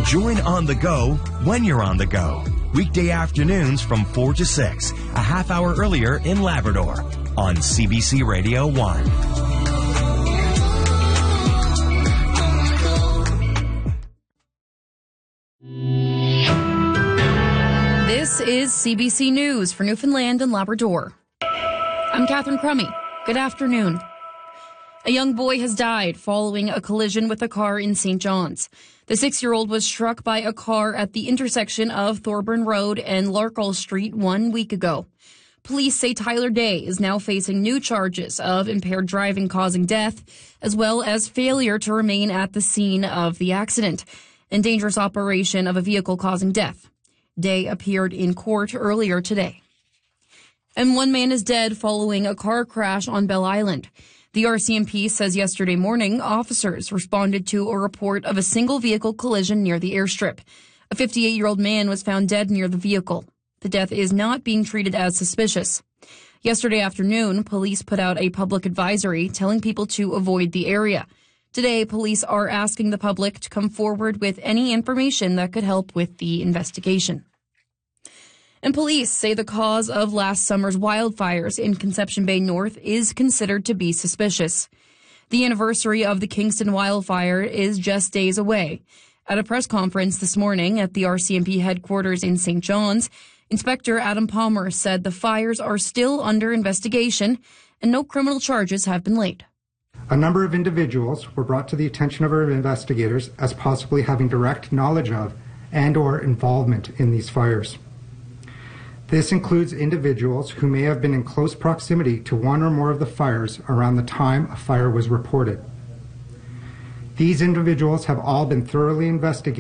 Join On the Go when you're on the go. Weekday afternoons from 4 to 6, a half hour earlier in Labrador on CBC Radio 1. This is CBC News for Newfoundland and Labrador. I'm Catherine Crummy. Good afternoon. A young boy has died following a collision with a car in St. John's. The 6-year-old was struck by a car at the intersection of Thorburn Road and Larkall Street 1 week ago. Police say Tyler Day is now facing new charges of impaired driving causing death, as well as failure to remain at the scene of the accident and dangerous operation of a vehicle causing death. Day appeared in court earlier today. And one man is dead following a car crash on Bell Island. The RCMP says yesterday morning, officers responded to a report of a single vehicle collision near the airstrip. A 58-year-old man was found dead near the vehicle. The death is not being treated as suspicious. Yesterday afternoon, police put out a public advisory telling people to avoid the area. Today, police are asking the public to come forward with any information that could help with the investigation. And police say the cause of last summer's wildfires in Conception Bay North is considered to be suspicious. The anniversary of the Kingston wildfire is just days away. At a press conference this morning at the RCMP headquarters in St. John's, Inspector Adam Palmer said the fires are still under investigation and no criminal charges have been laid. A number of individuals were brought to the attention of our investigators as possibly having direct knowledge of and/or involvement in these fires. This includes individuals who may have been in close proximity to one or more of the fires around the time a fire was reported. These individuals have all been thoroughly investigated